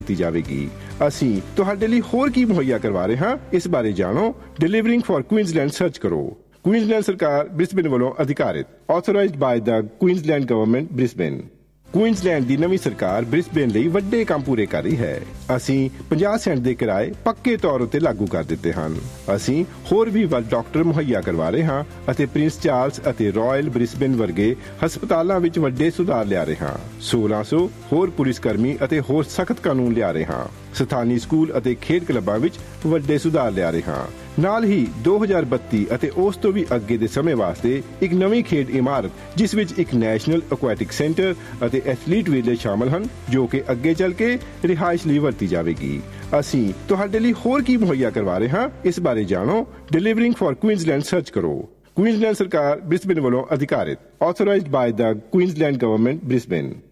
ਦਿੱਤੀ ਜਾਵੇਗੀ। ਅਸੀਂ ਤੁਹਾਡੇ ਲਈ ਹੋਰ ਕੀ ਮੁਹੱਈਆ ਕਰਵਾ ਰਹੇ ਹਾਂ, ਇਸ ਬਾਰੇ ਜਾਣੋ। ਡਿਲੀਵਰਿੰਗ ਫॉर ਕੁਈਨਜ਼ਲੈਂਡ ਸਰਚ ਕਰੋ। ਕੁਈਨਜ਼ਲੈਂਡ ਸਰਕਾਰ ਬ੍ਰਿਸਬੇਨ ਵੱਲੋਂ ਅਧਿਕਾਰਿਤ, ਆਥੋਰਾਈਜ਼ਡ ਬਾय ਦ ਕੁਈਨਜ਼ਲੈਂਡ ਗਵਰਨਮੈਂਟ ਬ੍ਰਿਸਬੇਨ। ਕੁਈਨਜ਼ਲੈਂਡ ਦੀ ਨਵੀਂ ਸਰਕਾਰ ਬ੍ਰਿਸਬੇਨ ਲਈ ਵੱਡੇ ਕੰਮ ਪੂਰੇ ਕਰ ਰਹੀ ਹੈ। ਅਸੀਂ 50 ਸੈਂਟ ਦੇ ਕਿਰਾਏ ਪੱਕੇ ਤੌਰ ਉੱਤੇ ਲਾਗੂ ਕਰ ਦਿੱਤੇ ਹਨ। ਅਸੀਂ ਹੋਰ ਵੀ ਵੱਧ ਡਾਕਟਰ ਮੁਹੱਈਆ ਕਰਵਾ ਰਹੇ ਹਾਂ ਅਤੇ ਪ੍ਰਿੰਸ ਚਾਰਲਸ ਅਤੇ ਰਾਇਲ ਬ੍ਰਿਸਬੇਨ ਵਰਗੇ ਹਸਪਤਾਲਾਂ ਵਿੱਚ ਵੱਡੇ ਸੁਧਾਰ ਲਿਆ ਰਹੇ ਹਾਂ। 1600 ਹੋਰ ਪੁਲਿਸ ਕਰਮੀ ਅਤੇ ਹੋਰ ਸਖਤ ਕਾਨੂੰਨ ਲਿਆ ਰਹੇ ਹਾਂ। ਸਥਾਨੀ ਸਕੂਲ ਅਤੇ ਖੇਡ ਕਲੱਬਾਂ ਵਿੱਚ ਵੱਡੇ ਸੁਧਾਰ ਲਿਆ ਰਹੇ ਹਾਂ। ਨਾਲ ਹੀ 2032 ਅਤੇ ਉਸ ਤੋਂ ਵੀ ਅੱਗੇ ਦੇ ਸਮੇਂ ਵਾਸਤੇ ਇੱਕ ਨਵੀਂ ਖੇਡ ਇਮਾਰਤ, ਜਿਸ ਵਿੱਚ ਇੱਕ ਨੈਸ਼ਨਲ ਐਕੁਐਟਿਕ ਸੈਂਟਰ ਅਤੇ ਐਥਲੀਟ ਵਿਲੇਜ ਸ਼ਾਮਲ ਹਨ, ਜੋ ਕਿ ਅੱਗੇ ਚੱਲ ਕੇ ਰਿਹਾਇਸ਼ ਲਈ ਵਰਤੀ ਜਾਵੇਗੀ। ਅਸੀਂ ਤੁਹਾਡੇ ਲਈ ਹੋਰ ਕੀ ਮੁਹੱਈਆ ਕਰਵਾ ਰਹੇ ਹਾਂ, ਇਸ ਬਾਰੇ ਜਾਣੋ। ਡਿਲੀਵਰਿੰਗ ਫॉर ਕੁਈਨਜ਼ਲੈਂਡ ਸਰਚ ਕਰੋ। ਕੁਈਨਜ਼ਲੈਂਡ ਸਰਕਾਰ ਬ੍ਰਿਸਬੇਨ ਵੱਲੋਂ ਅਧਿਕਾਰਿਤ, ਆਥੋਰਾਈਜ਼ਡ ਬਾय ਦ ਕੁਈਨਜ਼ਲੈਂਡ ਗਵਰਨਮੈਂਟ ਬ੍ਰਿਸਬੇਨ।